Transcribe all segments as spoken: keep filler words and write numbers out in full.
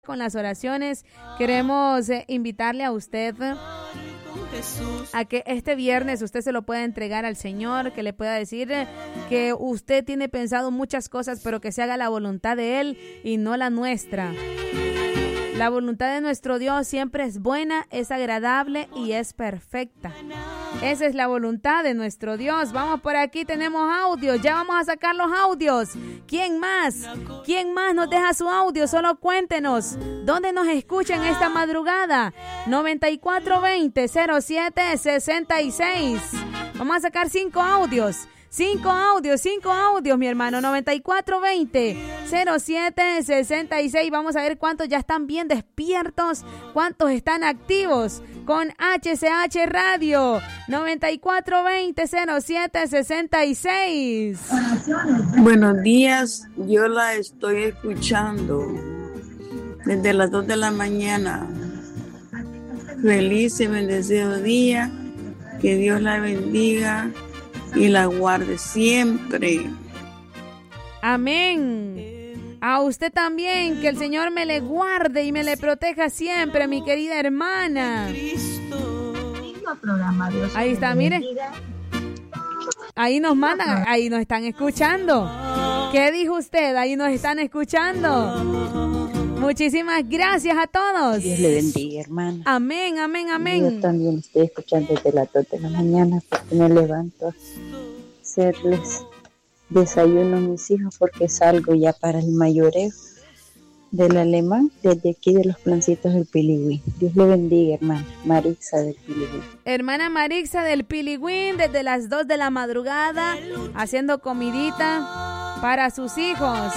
Con las oraciones, queremos eh, invitarle a usted a que este viernes usted se lo pueda entregar al Señor, que le pueda decir eh, que usted tiene pensado muchas cosas, pero que se haga la voluntad de Él y no la nuestra. La voluntad de nuestro Dios siempre es buena, es agradable y es perfecta. Esa es la voluntad de nuestro Dios. Vamos por aquí, tenemos audios. Ya vamos a sacar los audios. ¿Quién más? ¿Quién más nos deja su audio? Solo cuéntenos. ¿Dónde nos escuchan esta madrugada? noventa y cuatro veinte, cero siete sesenta y seis. Vamos a sacar cinco audios. Cinco audios, cinco audios, mi hermano. noventa y cuatro veinte, cero siete sesenta y seis. Vamos a ver cuántos ya están bien despiertos, cuántos están activos con H C H Radio. noventa y cuatro veinte, cero siete sesenta y seis. Buenos días, yo la estoy escuchando desde las dos de la mañana. Feliz y bendecido día, que Dios la bendiga y la guarde siempre. Amén. A usted también, que el Señor me le guarde y me le proteja siempre, mi querida hermana. Ahí está, mire. Ahí nos mandan, ahí nos están escuchando. ¿Qué dijo usted? Ahí nos están escuchando. Muchísimas gracias a todos. Dios le bendiga, hermano. Amén, amén, amén. Yo también estoy escuchando desde las dos de la mañana porque me levanto a hacerles desayuno a mis hijos porque salgo ya para el mayoreo del alemán desde aquí de los plancitos del Piligüín. Dios le bendiga, hermana Marixa del Piligüín. Hermana Marixa del Piligüín desde las dos de la madrugada haciendo comidita para sus hijos.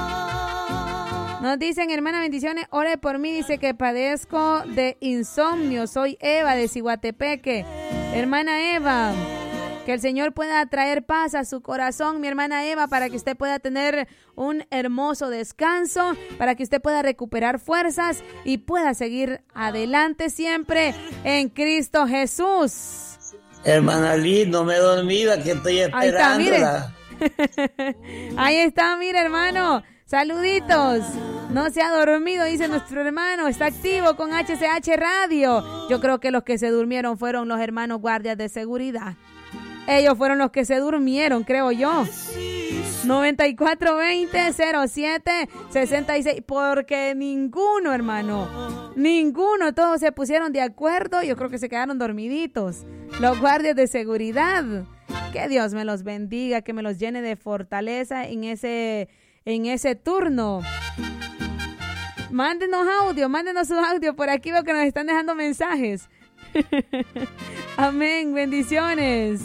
Nos dicen, hermana, bendiciones, ore por mí, dice que padezco de insomnio, soy Eva de Ciguatepeque. Hermana Eva, que el Señor pueda traer paz a su corazón, mi hermana Eva, para que usted pueda tener un hermoso descanso, para que usted pueda recuperar fuerzas y pueda seguir adelante siempre en Cristo Jesús. Hermana Liz, no me he dormido, aquí estoy esperándola. Ahí está, mire. Ahí está, mire, hermano. Saluditos, no se ha dormido, dice nuestro hermano, está activo con H C H Radio. Yo creo que los que se durmieron fueron los hermanos guardias de seguridad. Ellos fueron los que se durmieron, creo yo. noventa y cuatro veinte, cero siete sesenta y seis, porque ninguno, hermano, ninguno, todos se pusieron de acuerdo, yo creo que se quedaron dormiditos. Los guardias de seguridad, que Dios me los bendiga, que me los llene de fortaleza en ese... en ese turno. Mándenos audio, mándenos su audio. Por aquí veo que nos están dejando mensajes. Amén, bendiciones.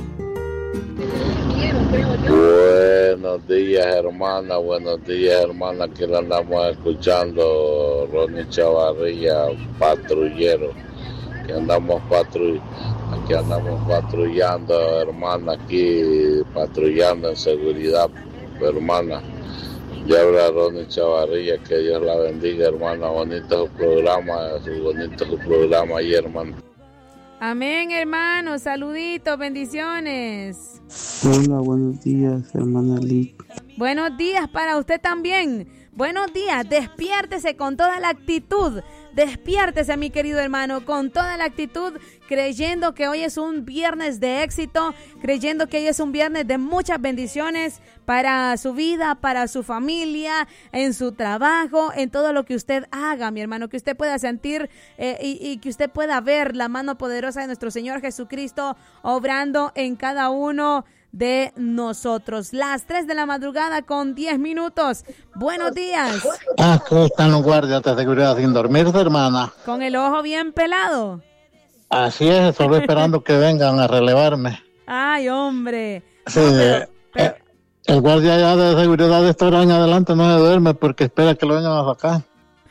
Buenos días, hermana, buenos días, hermana, que la andamos escuchando, Ronnie Chavarría, patrullero, que andamos patrullando, aquí andamos patrullando, hermana, aquí patrullando en seguridad, hermana. Ya habla Ronnie Chavarría, que Dios la bendiga, hermana. Bonito su programa, su bonito su programa ahí, hermano. Amén, hermano. Saluditos, bendiciones. Hola, buenos días, hermana Liz. Buenos días para usted también. Buenos días, despiértese con toda la actitud. Despiértese, mi querido hermano, con toda la actitud, creyendo que hoy es un viernes de éxito, creyendo que hoy es un viernes de muchas bendiciones para su vida, para su familia, en su trabajo, en todo lo que usted haga, mi hermano, que usted pueda sentir eh, y, y que usted pueda ver la mano poderosa de nuestro Señor Jesucristo obrando en cada uno de nosotros. Las tres de la madrugada con diez minutos. Buenos días. Ah, ¿cómo están los guardias de seguridad sin dormirse, hermana? Con el ojo bien pelado. Así es, solo esperando que vengan a relevarme. Ay, hombre. Sí, no, pero, pero... Eh, el guardia ya de seguridad de esta hora en adelante no se duerme porque espera que lo vengan a sacar.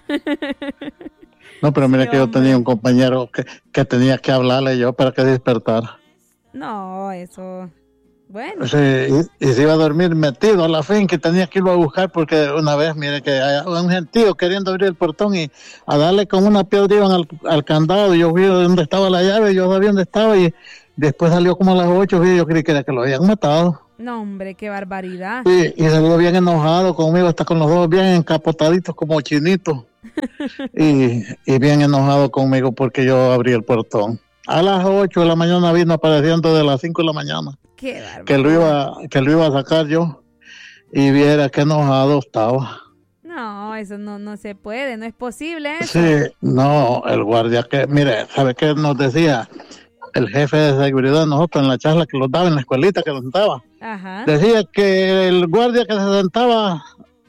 No, pero mire sí, que hombre. Yo tenía un compañero que, que tenía que hablarle yo para que despertara. No, eso... Bueno. Sí, y, y se iba a dormir metido a la finca y tenía que irlo a buscar porque una vez, mire, que hay un gentío queriendo abrir el portón y a darle con una piedra iban al, al candado. Yo vi dónde estaba la llave, yo sabía dónde estaba y después salió como a las ocho y yo creí que era que lo habían matado. No, hombre, qué barbaridad. Sí, y salió bien enojado conmigo, hasta con los dos bien encapotaditos como chinitos. y, y bien enojado conmigo porque yo abrí el portón. A las ocho de la mañana vino apareciendo de las cinco de la mañana. Qué bárbaro. Que lo iba, que lo iba a sacar yo. Y viera qué enojado estaba. No, eso no, no se puede, no es posible eso. Sí, no, el guardia que, mire, ¿sabe qué nos decía? El jefe de seguridad de nosotros en la charla que nos daba en la escuelita que nos sentaba. Ajá. Decía que el guardia que se sentaba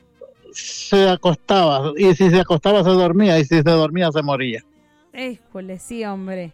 se acostaba, y si se acostaba se dormía, y si se dormía se moría. Híjole, sí, hombre.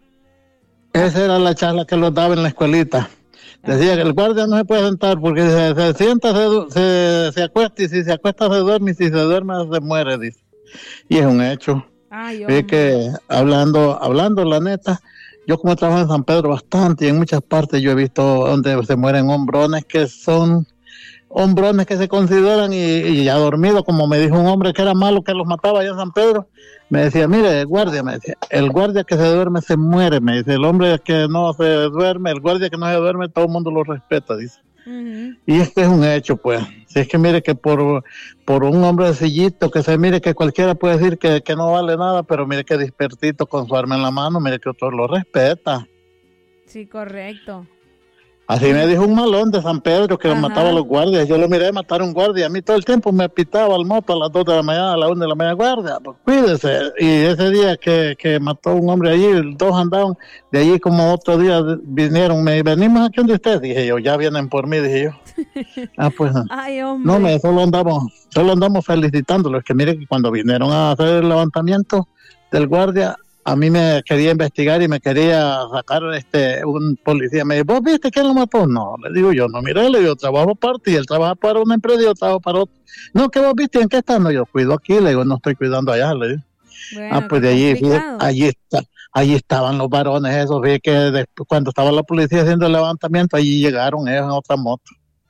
Esa era la charla que nos daba en la escuelita. Decía que el guardia no se puede sentar porque si se, se sienta, se, se, se acuesta, y si se acuesta se duerme, y si se duerme se muere, dice. Y es un hecho. Ay, es que hablando, hablando la neta, yo como trabajo en San Pedro bastante, y en muchas partes yo he visto donde se mueren hombrones que son hombrones que se consideran y, y ya dormidos, como me dijo un hombre que era malo que los mataba allá en San Pedro. Me decía, mire, el guardia, me decía, el guardia que se duerme se muere, me dice, el hombre que no se duerme, el guardia que no se duerme, todo el mundo lo respeta, dice. Uh-huh. Y este es un hecho, pues. Si es que mire que por, por un hombrecillito que se mire que cualquiera puede decir que, que no vale nada, pero mire que despertito con su arma en la mano, mire que otro lo respeta. Sí, correcto. Así me dijo un malón de San Pedro que Ajá. mataba a los guardias. Yo lo miré matar a un guardia. A mí todo el tiempo me pitaba el moto a las dos de la mañana, a las una de la mañana. Guardia, pues cuídese. Y ese día que, que mató a un hombre allí, dos andaban. De allí como otro día vinieron. Me venimos aquí donde usted. Dije yo, ya vienen por mí, dije yo. Ah, pues. Ay, hombre. No, me, solo andamos, solo andamos felicitándolos. Que mire que cuando vinieron a hacer el levantamiento del guardia, a mí me quería investigar y me quería sacar este un policía. Me dijo, ¿vos viste quién lo mató? No, le digo yo, no, mire, le digo, trabajo aparte y él trabaja para una empresa y yo trabajo para otra. No, ¿qué vos viste? ¿En qué estás? No, yo cuido aquí, le digo, no estoy cuidando allá, le digo. Bueno, ah, pues de allí, fíjate, allí está, allí estaban los varones esos, fíjate que después, cuando estaba la policía haciendo el levantamiento, allí llegaron ellos en otra moto.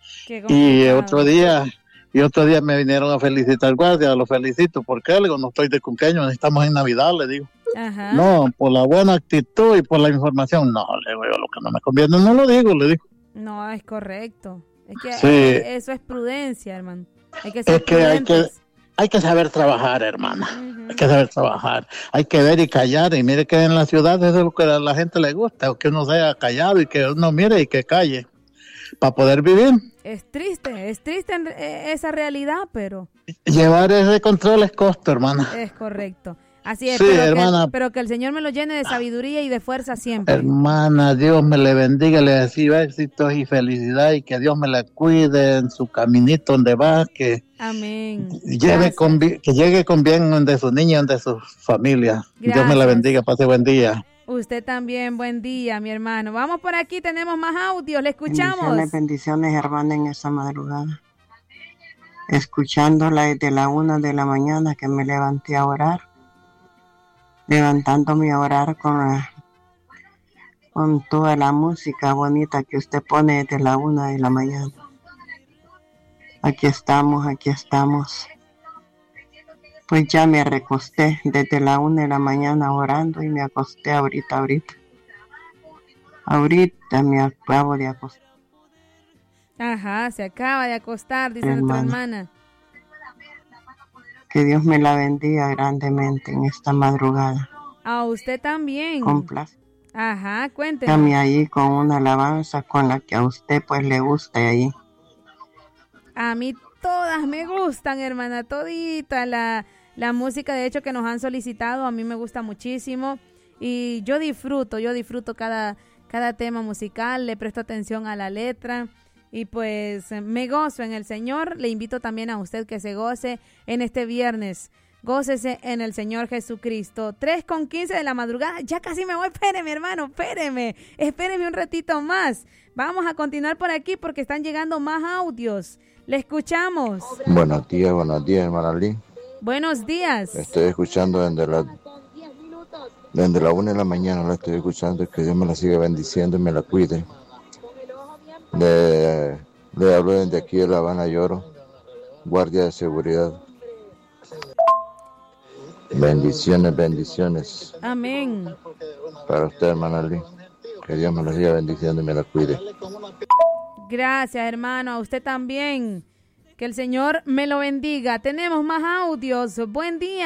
Y otro día... Y otro día me vinieron a felicitar al guardia, lo felicito, porque le digo, no estoy de cumpleaños, estamos en Navidad, le digo. Ajá. No, por la buena actitud y por la información, no, le digo, yo lo que no me conviene no lo digo, le digo. No, es correcto, es que sí. Eso es prudencia, hermano. Hay que ser es que hay que hay que saber trabajar, hermana, uh-huh. Hay que saber trabajar, hay que ver y callar, y mire que en la ciudad eso es lo que a la gente le gusta, que uno sea callado y que uno mire y que calle, para poder vivir. Es triste, es triste en, eh, esa realidad, pero... Llevar ese control es costo, hermana. Es correcto. Así es, sí, pero, hermana, que, pero que el Señor me lo llene de sabiduría y de fuerza siempre. Hermana, Dios me le bendiga, le deseo éxitos y felicidad, y que Dios me la cuide en su caminito donde va, que... Amén. Lleve con, que llegue con bien donde su niña, donde su familia. Gracias. Dios me la bendiga, pase buen día. Usted también, buen día, mi hermano. Vamos por aquí, tenemos más audios, le escuchamos. Bendiciones, bendiciones, hermana, en esta madrugada. Escuchándola desde la una de la mañana que me levanté a orar. Levantándome a orar con, con toda la música bonita que usted pone desde la una de la mañana. Aquí estamos, aquí estamos. Pues ya me recosté desde la una de la mañana orando y me acosté ahorita, ahorita. Ahorita me acabo de acostar. Ajá, se acaba de acostar, dice hermana. Nuestra hermana. Que Dios me la bendiga grandemente en esta madrugada. A usted también. Con placer. Ajá, cuénteme. Dame ahí con una alabanza con la que a usted pues le guste ahí. A mí todas me gustan, hermana, todita la... La música, de hecho, que nos han solicitado, a mí me gusta muchísimo y yo disfruto, yo disfruto cada, cada tema musical, le presto atención a la letra y pues me gozo en el Señor. Le invito también a usted que se goce en este viernes. Gócese en el Señor Jesucristo. tres con quince de la madrugada, ya casi me voy, espéreme, hermano, espéreme, espéreme un ratito más. Vamos a continuar por aquí porque están llegando más audios. Le escuchamos. Buenos días, buenos días, hermana Lee. Buenos días. Estoy escuchando desde la, desde la una de la mañana, la estoy escuchando, que Dios me la siga bendiciendo y me la cuide. Le, le hablo desde aquí de La Habana Lloro, guardia de seguridad. Bendiciones, bendiciones. Amén. Para usted, hermana Lee, que Dios me la siga bendiciendo y me la cuide. Gracias, hermano, a usted también. Que el Señor me lo bendiga. Tenemos más audios. Buen día.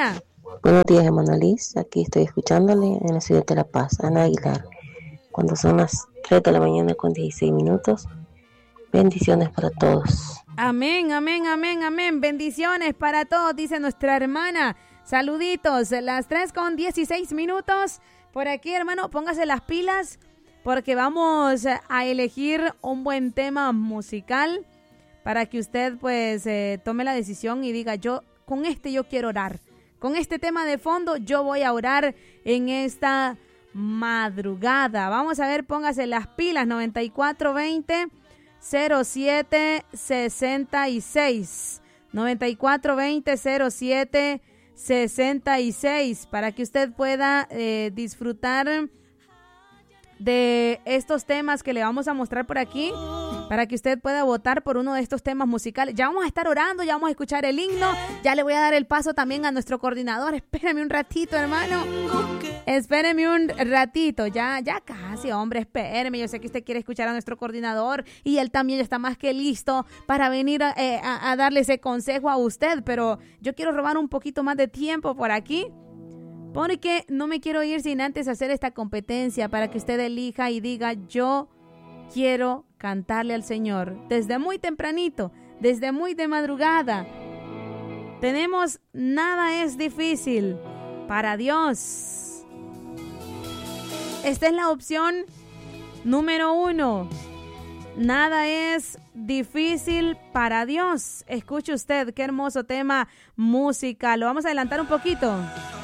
Buenos días, hermana Liz. Aquí estoy escuchándole en la ciudad de La Paz, Ana Aguilar. Cuando son las tres de la mañana con dieciséis minutos. Bendiciones para todos. Amén, amén, amén, amén. Bendiciones para todos, dice nuestra hermana. Saluditos, las tres con dieciséis minutos. Por aquí, hermano, póngase las pilas porque vamos a elegir un buen tema musical para que usted pues eh, tome la decisión y diga, yo con este yo quiero orar. Con este tema de fondo yo voy a orar en esta madrugada. Vamos a ver, póngase las pilas. Noventa y cuatro veinte cero siete sesenta y seis. noventa y cuatro veinte cero siete sesenta y seis para que usted pueda eh, disfrutar de estos temas que le vamos a mostrar por aquí, para que usted pueda votar por uno de estos temas musicales. Ya vamos a estar orando, ya vamos a escuchar el himno, ya le voy a dar el paso también a nuestro coordinador. Espérame un ratito, hermano. Espéreme un ratito, ya, ya casi, hombre, espéreme. Yo sé que usted quiere escuchar a nuestro coordinador y él también está más que listo para venir eh, a, a darle ese consejo a usted, pero yo quiero robar un poquito más de tiempo por aquí, porque no me quiero ir sin antes hacer esta competencia para que usted elija y diga, yo quiero cantarle al Señor desde muy tempranito, desde muy de madrugada. Tenemos Nada es difícil para Dios. Esta es la opción número uno. Nada es difícil para Dios. Escuche usted, qué hermoso tema musical. Lo vamos a adelantar un poquito.